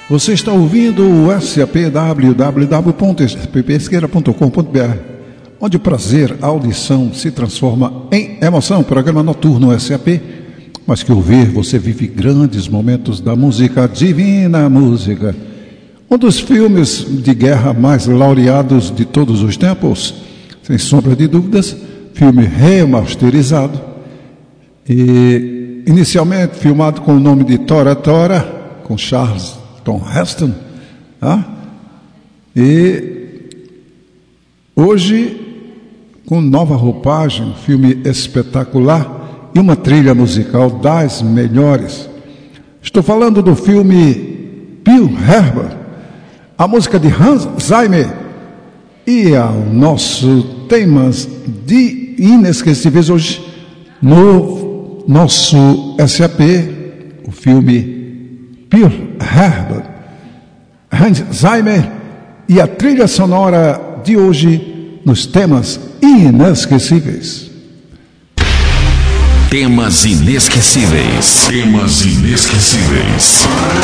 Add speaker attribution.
Speaker 1: Você está ouvindo o SAP www.spesqueira.com.br, onde o prazer, a audição se transforma em emoção. Programa noturno SAP, mas que ouvir você vive grandes momentos da música, divina música. Um dos filmes de guerra mais laureados de todos os tempos, sem sombra de dúvidas, filme remasterizado e inicialmente filmado com o nome de Tora Tora, com Charlton Heston, e hoje com nova roupagem, um filme espetacular e uma trilha musical das melhores. Estou falando do filme Pearl Harbor, a música de Hans Zimmer e ao nosso temas de inesquecíveis hoje no nosso SAP, o filme Pearl Harbor, Hans Zimmer e a trilha sonora de hoje nos temas inesquecíveis.
Speaker 2: Temas inesquecíveis. Temas inesquecíveis.